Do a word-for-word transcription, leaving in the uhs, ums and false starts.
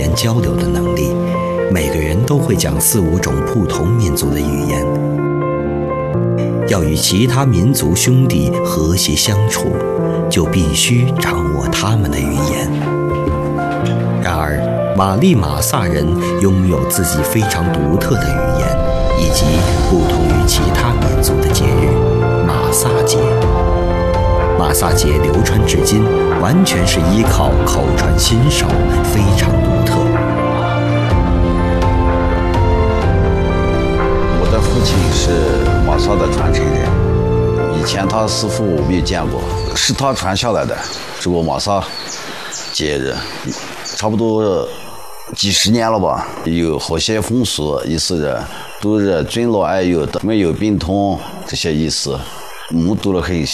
言交流的能力，每个人都会讲四五种不同民族的语言。要与其他民族兄弟和谐相处，就必须掌握他们的语言。然而，马利马萨人拥有自己非常独特的语言，以及不同于其他民族的节日——马萨节。马萨节流传至今，完全是依靠口传心授，非常独特。 我的父亲是马萨的传承人，以前他师傅我没有见过，是他传下来的这个马萨节日，差不多几十年了吧。有好些风俗，意思是都是尊老爱幼的，没有病痛这些意思，目睹了很